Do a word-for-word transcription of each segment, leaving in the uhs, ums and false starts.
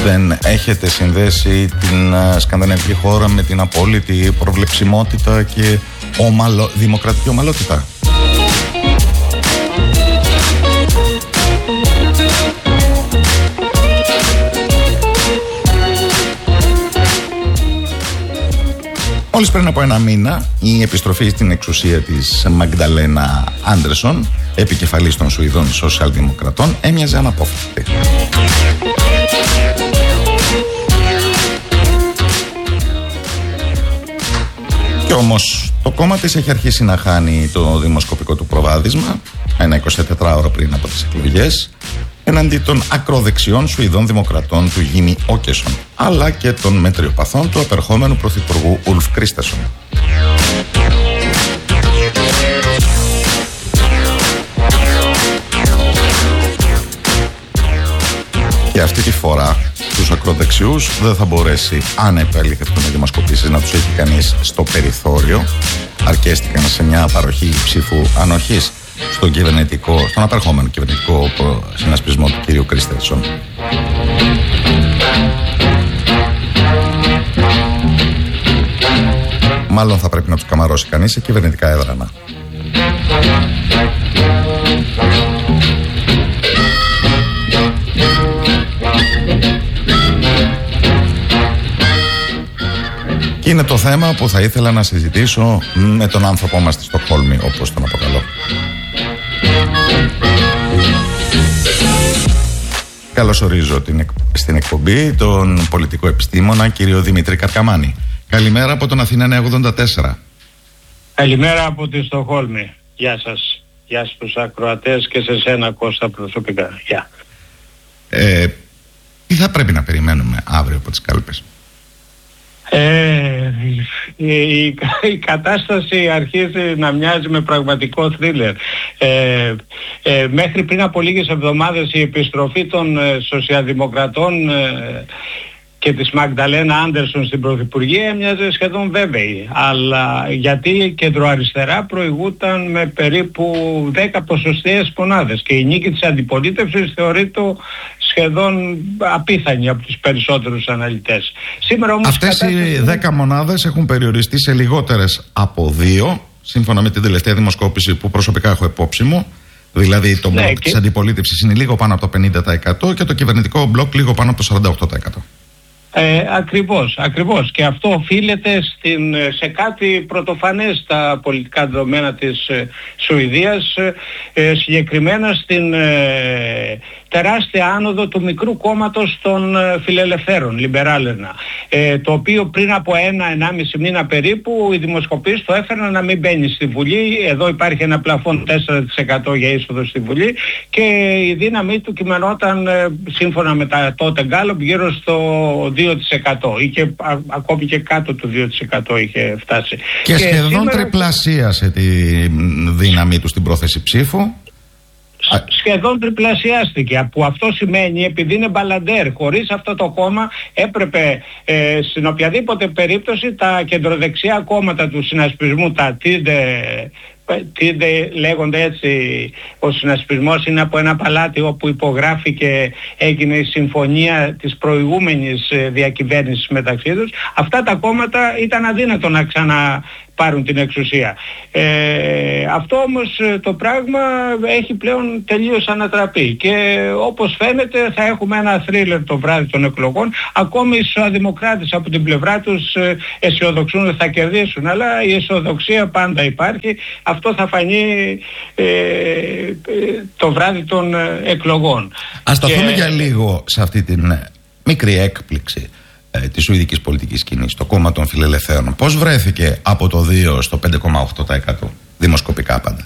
δεν έχετε συνδέσει την σκανδιναβική χώρα με την απόλυτη προβλεψιμότητα και ομαλο... δημοκρατική ομαλότητα? Μόλις πριν από ένα μήνα, η επιστροφή στην εξουσία της Μαγνταλένα Άντερσον, επικεφαλής των Σουηδών Σοσιαλδημοκρατών, έμοιαζε αναπόφευκτη. Και όμως το κόμμα της έχει αρχίσει να χάνει το δημοσκοπικό του προβάδισμα ένα εικοσιτετράωρο πριν από τις εκλογές, εναντί των ακροδεξιών Σουηδών Δημοκρατών του Γιήμι Όκεσον, αλλά και των μετριοπαθών του απερχόμενου πρωθυπουργού Ουλφ Κρίστεσον. Και αυτή τη φορά τους ακροδεξιούς δεν θα μπορέσει, αν επαληθευτούν οι δημοσκοπήσεις, να τους έχει κανείς στο περιθώριο. Αρκέστηκαν σε μια παροχή ψήφου ανοχής στον κυβερνητικό, στον απερχόμενο κυβερνητικό συνασπισμό του κυρίου Κρίστεσον. Μάλλον θα πρέπει να τους καμαρώσει κανείς σε κυβερνητικά έδρανα. Και είναι το θέμα που θα ήθελα να συζητήσω με τον άνθρωπό μας στη Στοκχόλμη, όπως τον αποκαλώ. Καλωσορίζω την, στην εκπομπή τον πολιτικό επιστήμονα κύριο Δημήτρη Καρκαμάνη. Καλημέρα από τον Αθήνα εννιακόσια ογδόντα τέσσερα. Καλημέρα από τη Στοκχόλμη. Γεια σας. Γεια στους ακροατές και σε σένα, Κώστα, προσωπικά. Γεια. Ε, τι θα πρέπει να περιμένουμε αύριο από τις κάλπες? Ε, η, η, η κατάσταση αρχίζει να μοιάζει με πραγματικό θρίλερ. Ε, ε, μέχρι πριν από λίγες εβδομάδες η επιστροφή των ε, σοσιαλδημοκρατών ε, και της Μαγνταλένα Άντερσον στην Πρωθυπουργία έμοιαζε σχεδόν βέβαιη. Αλλά γιατί η κεντροαριστερά προηγούταν με περίπου δέκα ποσοστιαίες μονάδες και η νίκη της αντιπολίτευσης θεωρείται σχεδόν απίθανη από τους περισσότερους αναλυτές. Σήμερα όμως αυτές κατάσταση... οι δέκα μονάδες έχουν περιοριστεί σε λιγότερες από δύο, σύμφωνα με την τελευταία δημοσκόπηση που προσωπικά έχω υπόψη μου. Δηλαδή το μπλοκ ναι, και... της αντιπολίτευσης είναι λίγο πάνω από το πενήντα τοις εκατό και το κυβερνητικό μπλοκ λίγο πάνω από το σαράντα οκτώ τοις εκατό. Ε, ακριβώς, ακριβώς. Και αυτό οφείλεται στην, σε κάτι πρωτοφανές στα πολιτικά δεδομένα της ε, Σουηδίας, ε, συγκεκριμένα στην ε, τεράστια άνοδο του μικρού κόμματος των ε, φιλελευθέρων, Λιμπεράλερνα, ε, το οποίο πριν από ένα, ενάμιση μήνα περίπου οι δημοσκοπήσεις το έφεραν να μην μπαίνει στη Βουλή. Εδώ υπάρχει ένα πλαφόν τέσσερα τοις εκατό για είσοδο στη Βουλή και η δύναμή του κειμενόταν ε, σύμφωνα με τα τότε Γκάλοπ γύρω στο δύο τοις εκατό ή και α, ακόμη και κάτω του δύο τοις εκατό είχε φτάσει. Και, και σχεδόν σήμερα... τριπλασίασε τη δύναμή του στην πρόθεση ψήφου. Σχεδόν τριπλασιάστηκε, που αυτό σημαίνει, επειδή είναι μπαλαντέρ, χωρίς αυτό το κόμμα έπρεπε ε, στην οποιαδήποτε περίπτωση τα κεντροδεξιά κόμματα του συνασπισμού, τα τίντε, τίντε λέγονται έτσι, ο συνασπισμός είναι από ένα παλάτι όπου υπογράφηκε, έγινε η συμφωνία της προηγούμενης διακυβέρνησης μεταξύ τους, αυτά τα κόμματα ήταν αδύνατο να ξανα πάρουν την εξουσία. Ε, αυτό όμως το πράγμα έχει πλέον τελείως ανατραπεί και όπως φαίνεται θα έχουμε ένα θρίλερ το βράδυ των εκλογών. Ακόμη οι σοσιαλδημοκράτες από την πλευρά τους ε, αισιοδοξούν ότι θα κερδίσουν, αλλά η αισιοδοξία πάντα υπάρχει. Αυτό θα φανεί ε, ε, το βράδυ των εκλογών. Ας σταθούμε και... για λίγο σε αυτή την μικρή έκπληξη ε, της σουηδικής πολιτικής σκηνής, το κόμμα των φιλελευθέρων. Πώς βρέθηκε από το δύο στο πέντε κόμμα οκτώ τοις εκατό δημοσκοπικά πάντα?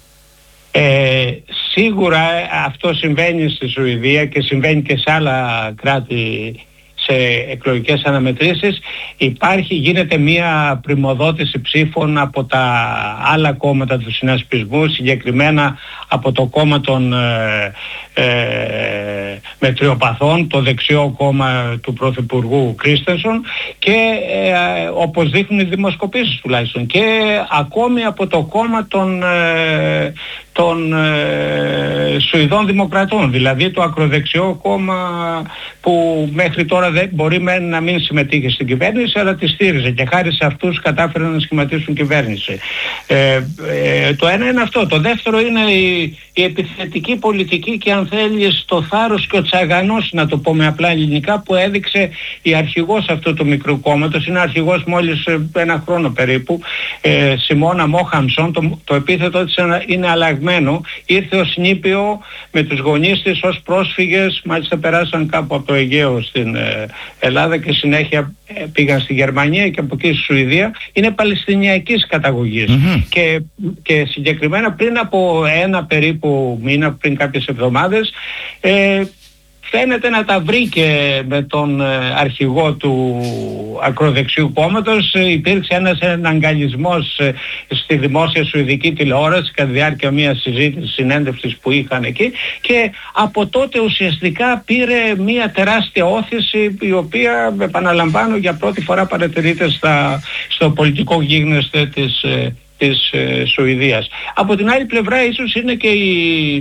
Ε, σίγουρα αυτό συμβαίνει στη Σουηδία και συμβαίνει και σε άλλα κράτη σε εκλογικές αναμετρήσεις. Υπάρχει, γίνεται μία πριμοδότηση ψήφων από τα άλλα κόμματα του συνασπισμού, συγκεκριμένα από το κόμμα των ε, ε, μετριοπαθών, το δεξιό κόμμα του Πρωθυπουργού Κρίστενσον και ε, όπως δείχνουν οι δημοσκοπήσεις τουλάχιστον και ακόμη από το κόμμα των, ε, των ε, Σουηδών Δημοκρατών, δηλαδή το ακροδεξιό κόμμα που μέχρι τώρα δεν μπορεί να μην συμμετείχε στην κυβέρνηση αλλά τη στήριζε και χάρη σε αυτούς κατάφεραν να σχηματίσουν κυβέρνηση. Ε, ε, το ένα είναι αυτό. Το δεύτερο είναι η, η επιθετική πολιτική και αν θέλεις το θάρρος και ο τσαγανός, να το πω με απλά ελληνικά, που έδειξε η αρχηγός αυτού του μικρού κόμματος. Είναι αρχηγός μόλις ένα χρόνο περίπου, ε, Σιμώνα Μόχαμσον. Το, το επίθετο της είναι αλλαγμένο. Ήρθε ως νήπιο με τους γονείς της ως πρόσφυγες, μάλιστα περάσαν κάπου από το Αιγαίο στην ε, Ελλάδα και συνέχεια ε, πήγαν στη Γερμανία και από εκεί στη Σουηδία. Είναι παλαιστινιακής καταγωγής. Mm-hmm. Και, και συγκεκριμένα πριν από ένα περίπου μήνα, πριν κάποιες εβδομάδες, ε, φαίνεται να τα βρήκε με τον αρχηγό του ακροδεξιού κόμματος. Υπήρξε ένας εναγκαλισμός στη δημόσια σουηδική τηλεόραση κατά τη διάρκεια μιας συζήτησης, συνέντευξης που είχαν εκεί και από τότε ουσιαστικά πήρε μια τεράστια όθηση η οποία, επαναλαμβάνω, για πρώτη φορά παρατηρείται στα, στο πολιτικό γίγνεσθε της, της Σουηδίας. Από την άλλη πλευρά ίσως είναι και η,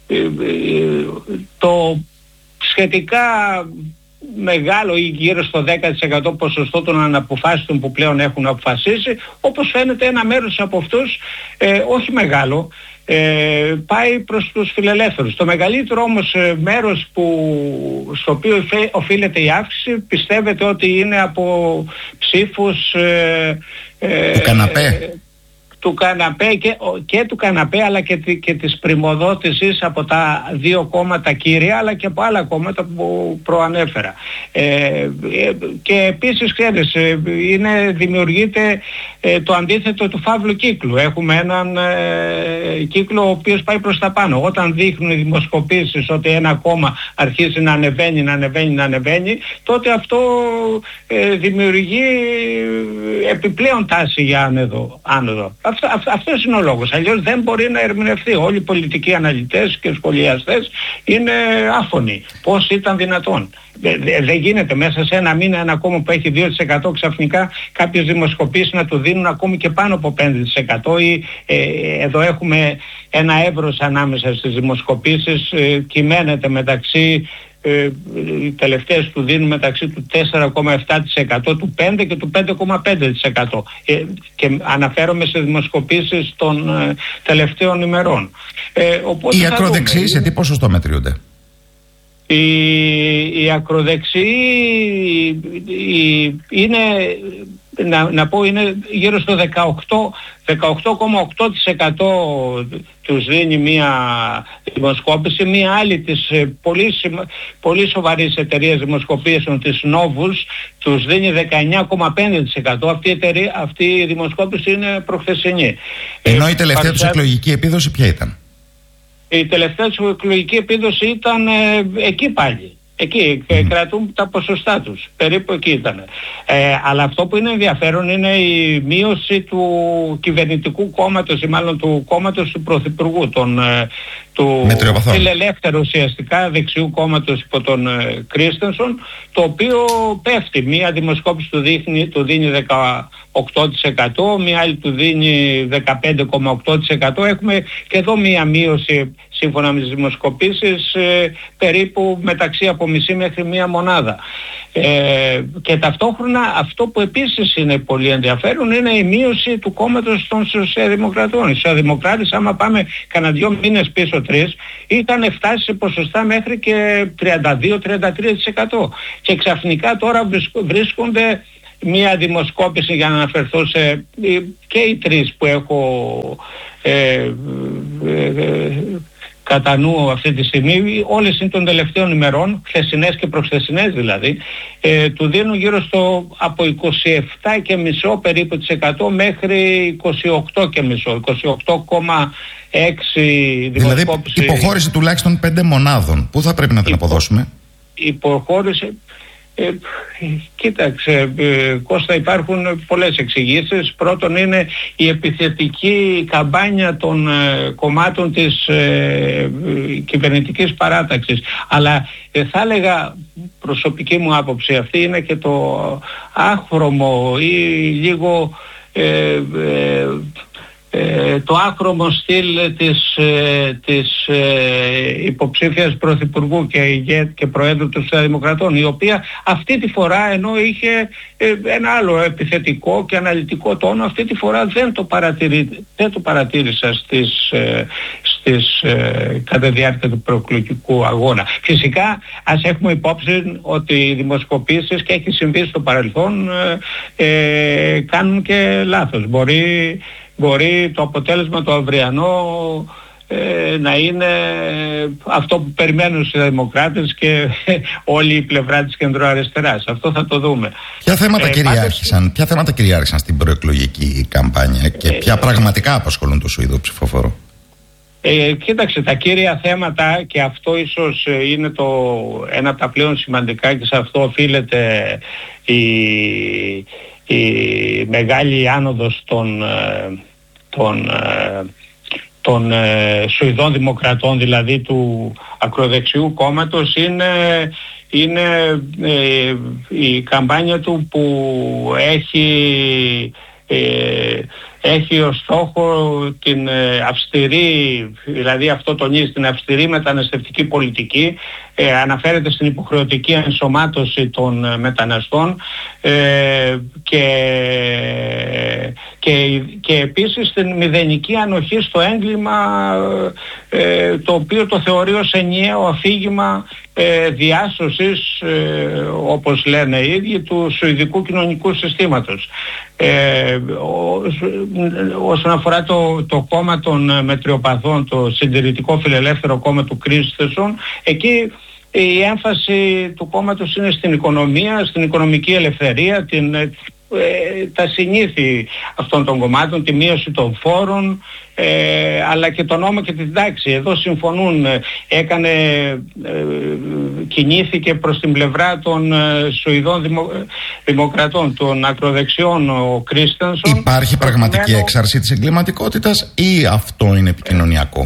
το σχετικά μεγάλο ή γύρω στο δέκα τοις εκατό ποσοστό των αναποφάσιστων που πλέον έχουν αποφασίσει, όπως φαίνεται ένα μέρος από αυτούς, ε, όχι μεγάλο, ε, πάει προς τους φιλελεύθερους. Το μεγαλύτερο όμως ε, μέρος που, στο οποίο οφείλεται η αύξηση πιστεύετε ότι είναι από ψήφους ε, ε, του καναπέ. του καναπέ και, και του καναπέ αλλά και, και της πριμοδότησης από τα δύο κόμματα κύρια αλλά και από άλλα κόμματα που προανέφερα. Ε, και επίσης ξέρεις, είναι, δημιουργείται ε, το αντίθετο του φαύλου κύκλου. Έχουμε έναν ε, κύκλο ο οποίος πάει προς τα πάνω. Όταν δείχνουν οι δημοσκοπήσεις ότι ένα κόμμα αρχίζει να ανεβαίνει, να ανεβαίνει, να ανεβαίνει, τότε αυτό ε, δημιουργεί επιπλέον τάση για άνοδο. άνοδο. Αυτό, αυτό, αυτός είναι ο λόγος. Αλλιώς δεν μπορεί να ερμηνευτεί. Όλοι οι πολιτικοί αναλυτές και σχολιαστές είναι άφωνοι. Πώς ήταν δυνατόν. Δεν γίνεται μέσα σε ένα μήνα ένα κόμμα που έχει δύο τοις εκατό ξαφνικά κάποιες δημοσκοπήσεις να του δίνουν ακόμη και πάνω από πέντε τοις εκατό ή ε, εδώ έχουμε ένα εύρος ανάμεσα στις δημοσκοπήσεις, ε, κυμαίνεται μεταξύ Ε, οι τελευταίες του δίνουν μεταξύ του τέσσερα κόμμα επτά τοις εκατό, του πέντε και του πέντε κόμμα πέντε τοις εκατό ε, και αναφέρομαι σε δημοσκοπήσεις των ε, τελευταίων ημερών. Ε, οπότε οι ακροδεξιοί σε τι ποσοστό μετριούνται? Οι, οι ακροδεξιοί οι, είναι, να, να πω, είναι γύρω στο δεκαοκτώ κόμμα οκτώ τοις εκατό τους δίνει μία δημοσκόπηση, μία άλλη της πολύ, πολύ σοβαρής εταιρείας δημοσκοπήσεων της Novus τους δίνει δεκαεννιά κόμμα πέντε τοις εκατό. Αυτή η, εταιρεία, αυτή η δημοσκόπηση είναι προχθεσινή. Ενώ η τελευταία τους εκλογική επίδοση ποια ήταν? Η τελευταία τους εκλογική επίδοση ήταν ε, εκεί πάλι. Εκεί mm. κρατούν τα ποσοστά τους. Περίπου εκεί ήταν. Ε, αλλά αυτό που είναι ενδιαφέρον είναι η μείωση του κυβερνητικού κόμματος ή μάλλον του κόμματος του Πρωθυπουργού, τον, του φιλελεύθερου ουσιαστικά δεξιού κόμματος υπό τον ε, Κρίστενσον, το οποίο πέφτει. Μία δημοσκόπηση του, δείχνει, του δίνει δεκαοκτώ τοις εκατό, μία άλλη του δίνει δεκαπέντε κόμμα οκτώ τοις εκατό. Έχουμε και εδώ μία μείωση σύμφωνα με τις δημοσκοπήσεις ε, περίπου μεταξύ από μισή μέχρι μία μονάδα. Ε, και ταυτόχρονα αυτό που επίσης είναι πολύ ενδιαφέρον είναι η μείωση του κόμματος των σοσιαλδημοκρατών. Οι σοσιαλδημοκράτες, άμα πάμε κανένα δυο μήνες πίσω, τρεις, είχαν φτάσει σε ποσοστά μέχρι και τριάντα δύο με τριάντα τρία τοις εκατό και ξαφνικά τώρα βρίσκονται μία δημοσκόπηση, για να αναφερθώ σε και οι τρεις που έχω ε, ε, ε, κατά νου αυτή τη στιγμή, όλες είναι των τελευταίων ημερών, χθεσινές και προχθεσινές δηλαδή, ε, του δίνουν γύρω στο από είκοσι επτά κόμμα πέντε περίπου της εκατό μέχρι είκοσι οκτώ κόμμα πέντε, είκοσι οκτώ κόμμα έξι δημοσκόπηση. Δηλαδή υποχώρηση τουλάχιστον πέντε μονάδων. Πού θα πρέπει να την Υπο... αποδώσουμε? Υποχώρηση... Ε, κοίταξε ε, Κώστα, υπάρχουν πολλές εξηγήσεις. Πρώτον είναι η επιθετική καμπάνια των ε, κομμάτων της ε, ε, κυβερνητικής παράταξης, αλλά ε, θα έλεγα, προσωπική μου άποψη αυτή, είναι και το άχρωμο ή λίγο ε, ε, Ε, το άκρωμο στυλ της, ε, της ε, υποψήφιας πρωθυπουργού και, και προέδρου των Σοσιαλδημοκρατών, η οποία αυτή τη φορά, ενώ είχε ε, ένα άλλο επιθετικό και αναλυτικό τόνο, αυτή τη φορά δεν το, παρατηρή, δεν το παρατήρησα στις, ε, στις, ε, κατά τη διάρκεια του προεκλογικού αγώνα. Φυσικά ας έχουμε υπόψη ότι οι δημοσκοπήσεις, και έχει συμβεί στο παρελθόν, ε, ε, κάνουν και λάθος. Μπορεί Μπορεί το αποτέλεσμα το αυριανό ε, να είναι αυτό που περιμένουν οι δημοκράτες και όλη η πλευρά της κεντροαριστεράς. Αυτό θα το δούμε. Ποια θέματα, ε, κυριάρχησαν, πάντως, ποια θέματα κυριάρχησαν στην προεκλογική καμπάνια και ποια ε, πραγματικά απασχολούν το Σουηδό ψηφοφόρο? Ε, κοίταξε, τα κύρια θέματα, και αυτό ίσως είναι το, ένα από τα πλέον σημαντικά, και σε αυτό οφείλεται η... η μεγάλη άνοδος των, των, των Σουηδών Δημοκρατών, δηλαδή του ακροδεξιού κόμματος, είναι, είναι ε, η καμπάνια του που έχει, ε, έχει ως στόχο την αυστηρή, δηλαδή αυτό τονίζει, την αυστηρή μεταναστευτική πολιτική. Ε, αναφέρεται στην υποχρεωτική ενσωμάτωση των μεταναστών ε, και, και, και επίσης στην μηδενική ανοχή στο έγκλημα, ε, το οποίο το θεωρεί ως ενιαίο αφήγημα ε, διάσωσης, ε, όπως λένε οι ίδιοι, του σουηδικού κοινωνικού συστήματος. Ε, ό, όσον αφορά το, το κόμμα των μετριοπαθών, το συντηρητικό φιλελεύθερο κόμμα του Κρίστεσον, εκεί η έμφαση του κόμματος είναι στην οικονομία, στην οικονομική ελευθερία, την, ε, τα συνήθη αυτών των κομμάτων, τη μείωση των φόρων, ε, αλλά και το νόμο και την τάξη. Εδώ συμφωνούν. Έκανε, ε, κινήθηκε προς την πλευρά των ε, Σουηδών δημο, δημοκρατών, των ακροδεξιών, ο Κρίστενσον. Υπάρχει πραγματική προκειμένου... έξαρση της εγκληματικότητας ή αυτό είναι επικοινωνιακό?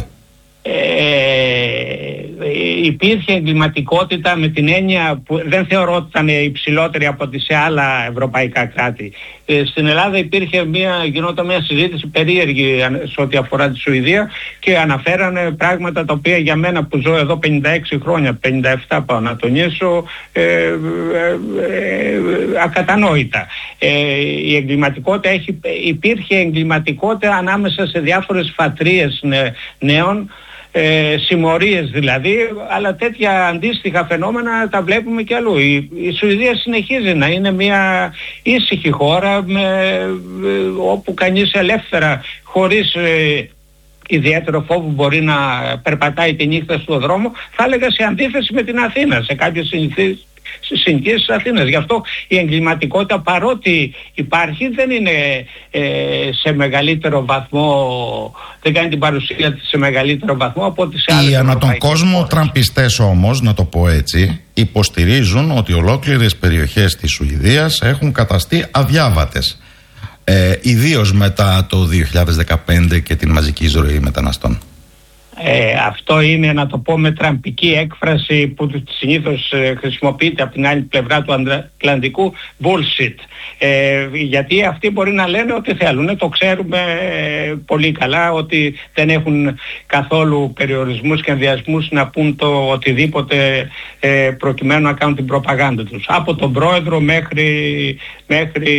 Ε, υπήρχε εγκληματικότητα με την έννοια που δεν θεωρώ ότι ήταν υψηλότερη από ό,τι σε άλλα ευρωπαϊκά κράτη. Ε, στην Ελλάδα υπήρχε μια, γινόταν μια συζήτηση περίεργη σε ό,τι αφορά τη Σουηδία, και αναφέρανε πράγματα τα οποία για μένα που ζω εδώ πενήντα έξι χρόνια, πενήντα επτά πάω να τονίσω, ε, ε, ε, ακατανόητα. Ε, η εγκληματικότητα έχει, υπήρχε εγκληματικότητα ανάμεσα σε διάφορες φατρίες νε, νέων, Ε, συμμορίες δηλαδή, αλλά τέτοια αντίστοιχα φαινόμενα τα βλέπουμε και αλλού. Η, η Σουηδία συνεχίζει να είναι μια ήσυχη χώρα με, ε, όπου κανείς ελεύθερα, χωρίς ε, ιδιαίτερο φόβο, μπορεί να περπατάει τη νύχτα στο δρόμο, θα έλεγα σε αντίθεση με την Αθήνα, σε κάποιες συνηθίσεις συνοικίες της Αθήνας. Γι' αυτό η εγκληματικότητα, παρότι υπάρχει, δεν είναι ε, σε μεγαλύτερο βαθμό, δεν κάνει την παρουσία της σε μεγαλύτερο βαθμό από ό,τι σε άλλες. Οι ανά τον κόσμο χώρες. Τραμπιστές όμως, να το πω έτσι, υποστηρίζουν ότι ολόκληρες περιοχές της Σουηδίας έχουν καταστεί αδιάβατες, ε, ιδίως μετά το δύο χιλιάδες δεκαπέντε και την μαζική εισρωή μεταναστών. Ε, αυτό είναι, να το πω με τραμπική έκφραση που συνήθως ε, χρησιμοποιείται από την άλλη πλευρά του Ατλαντικού, bullshit. Ε, γιατί αυτοί μπορεί να λένε ό,τι θέλουν, το ξέρουμε ε, πολύ καλά, ότι δεν έχουν καθόλου περιορισμούς και ενδιασμούς να πούν το οτιδήποτε ε, προκειμένου να κάνουν την προπαγάνδα τους. Από τον πρόεδρο μέχρι, μέχρι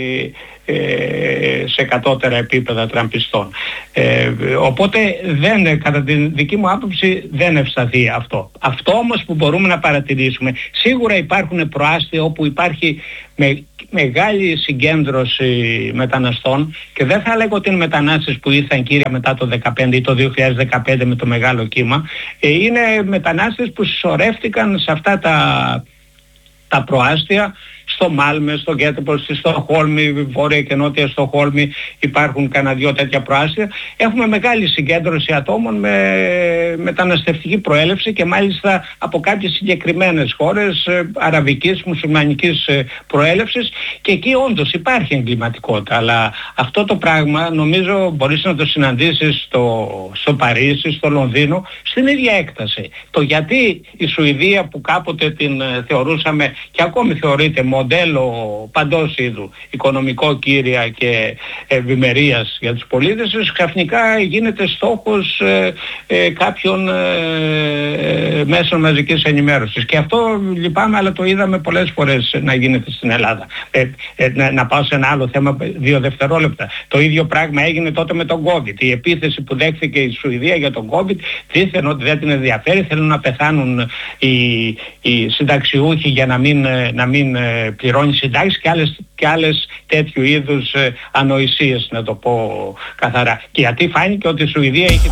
σε κατώτερα επίπεδα τραμπιστών. Ε, οπότε δεν, κατά τη δική μου άποψη, δεν ευσταθεί αυτό. Αυτό όμως που μπορούμε να παρατηρήσουμε, σίγουρα υπάρχουν προάστια όπου υπάρχει με, μεγάλη συγκέντρωση μεταναστών, και δεν θα λέγω ότι είναι μετανάστες που ήρθαν κύρια μετά το δεκαπέντε ή το δύο χιλιάδες δεκαπέντε με το μεγάλο κύμα. Ε, είναι μετανάστες που συσσωρεύτηκαν σε αυτά τα τα προάστια στο Μάλμε, στο Γκέτεμποργκ, στη Στοκχόλμη, βόρεια και νότια Στοκχόλμη υπάρχουν κανένα δυο τέτοια προάστια. Έχουμε μεγάλη συγκέντρωση ατόμων με μεταναστευτική προέλευση και μάλιστα από κάποιες συγκεκριμένες χώρες ε, αραβικής, μουσουλμανικής ε, προέλευσης, και εκεί όντως υπάρχει εγκληματικότητα, αλλά αυτό το πράγμα νομίζω μπορείς να το συναντήσεις στο, στο Παρίσι, στο Λονδίνο, στην ίδια έκταση. Το γιατί η Σουηδία, που κάποτε την ε, θεωρούσαμε και ακόμη θεωρείται μοντέλο παντός είδου, οικονομικό κύρια και ευημερίας για τους πολίτες, ξαφνικά γίνεται στόχος ε, ε, κάποιων ε, μέσων μαζικής ενημέρωσης. Και αυτό λυπάμαι, αλλά το είδαμε πολλές φορές να γίνεται στην Ελλάδα. Ε, ε, να, να πάω σε ένα άλλο θέμα, δύο δευτερόλεπτα. Το ίδιο πράγμα έγινε τότε με τον COVID. Η επίθεση που δέχθηκε η Σουηδία για τον COVID, δήθεν ότι δεν την ενδιαφέρει, θέλουν να πεθάνουν οι, οι συνταξιούχοι για να μην, να μην πληρώνει συντάξεις και άλλες, και άλλες τέτοιου είδους ανοησίες, να το πω καθαρά. Και γιατί φάνηκε ότι η Σουηδία είχε